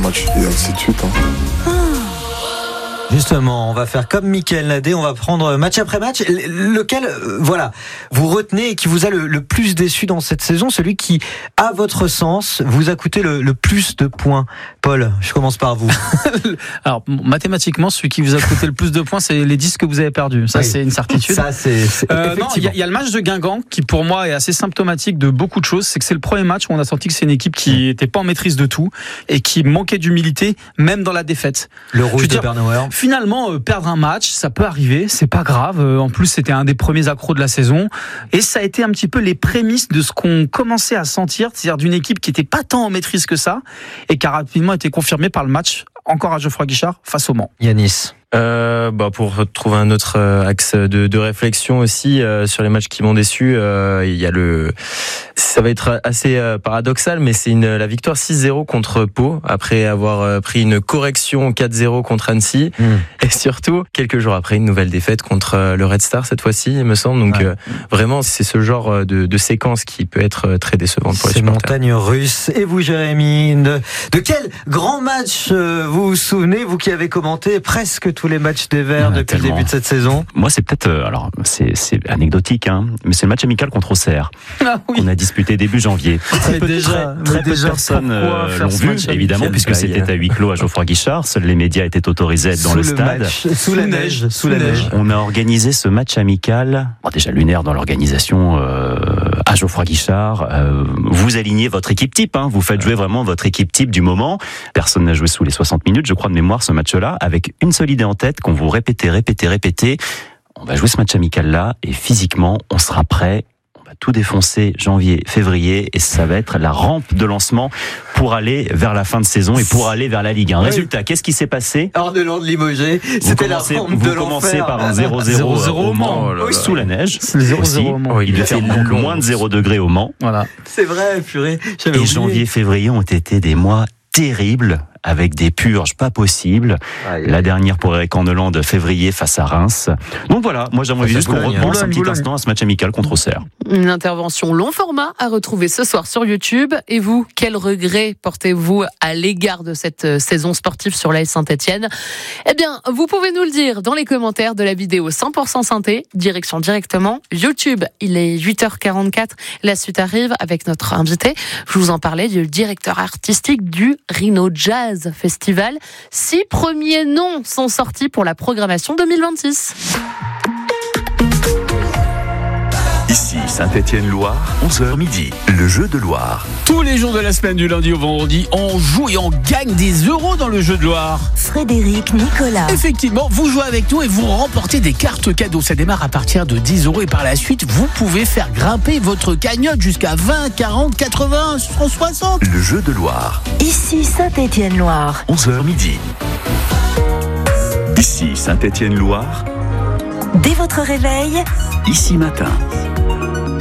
match et ainsi de suite. Justement, on va faire comme Mickaël Nadé, on va prendre match après match. Lequel, vous retenez et qui vous a le plus déçu dans cette saison, celui qui, à votre sens, vous a coûté le plus de points. Paul, je commence par vous. Alors, mathématiquement, celui qui vous a coûté le plus de points, c'est les 10 que vous avez perdus. Ça, oui. C'est une certitude. Ça, c'est non, il y a le match de Guingamp qui, pour moi, est assez symptomatique de beaucoup de choses. C'est que c'est le premier match où on a senti que c'est une équipe qui n'était pas en maîtrise de tout et qui manquait d'humilité, même dans la défaite. Le rouge de Bernauer. Finalement, perdre un match, ça peut arriver, c'est pas grave. En plus, c'était un des premiers accros de la saison. Et ça a été un petit peu les prémices de ce qu'on commençait à sentir, c'est-à-dire d'une équipe qui n'était pas tant en maîtrise que ça, et qui a rapidement été confirmée par le match, encore à Geoffroy Guichard, face au Mans. Yanis. Pour trouver un autre axe de réflexion aussi sur les matchs qui m'ont déçu, il y a ça va être assez paradoxal, mais c'est la victoire 6-0 contre Pau après avoir pris une correction 4-0 contre Annecy et surtout quelques jours après une nouvelle défaite contre le Red Star cette fois-ci, il me semble. Donc vraiment c'est ce genre de séquence qui peut être très décevante pour les supporters. Montagnes russes. Et vous, Jérémy, de quel grand match vous vous souvenez, vous qui avez commenté presque tous les matchs des Verts depuis le début de cette saison? Moi, c'est peut-être, c'est anecdotique, mais c'est le match amical contre Auxerre. On a disputé début janvier. Très peu de personnes l'ont vu, évidemment, puisque c'était à huis clos à Geoffroy Guichard. Seuls les médias étaient autorisés à être dans le stade. Sous la neige. On a organisé ce match amical, déjà lunaire dans l'organisation à Geoffroy Guichard. Vous alignez votre équipe type, vous faites jouer vraiment votre équipe type du moment. Personne n'a joué sous les 60 minutes, je crois de mémoire, ce match-là, avec une seule idée en tête qu'on vous répéter. On va jouer ce match amical-là et physiquement, on sera prêt. On va tout défoncer janvier, février et ça va être la rampe de lancement pour aller vers la fin de saison et pour aller vers la Ligue 1. Résultat, qu'est-ce qui s'est passé? Orléans de Limoges, c'était la rampe de l'enfer. Vous commencez par un 0-0 au Mans, sous la neige. C'est le 0-0 au Mans. Il devait faire moins de 0 degrés au Mans. Voilà. C'est vrai, purée. Et janvier, février ont été des mois terribles, avec des purges pas possibles. La dernière pour Eric Orneland de février face à Reims. Donc voilà, moi j'aimerais juste qu'on repense un petit instant à ce match amical contre Auxerre. Une intervention long format à retrouver ce soir sur YouTube. Et vous, quel regret portez-vous à l'égard de cette saison sportive sur l'AS Saint-Etienne? Eh bien, vous pouvez nous le dire dans les commentaires de la vidéo 100% Synthé, direction directement YouTube. Il est 8h44, la suite arrive avec notre invité. Je vous en parlais, du directeur artistique du Rhino Jazz Festival. 6 premiers noms sont sortis pour la programmation 2026. Ici Saint-Etienne-Loire, 11h midi, le jeu de Loire. Tous les jours de la semaine, du lundi au vendredi, on joue et on gagne des euros dans le jeu de Loire. Frédéric Nicolas. Effectivement, vous jouez avec nous et vous remportez des cartes cadeaux. Ça démarre à partir de 10 euros et par la suite, vous pouvez faire grimper votre cagnotte jusqu'à 20, 40, 80, 160. Le jeu de Loire. Ici Saint-Etienne-Loire. 11h midi. Ici Saint-Etienne-Loire. Dès votre réveil, Ici matin.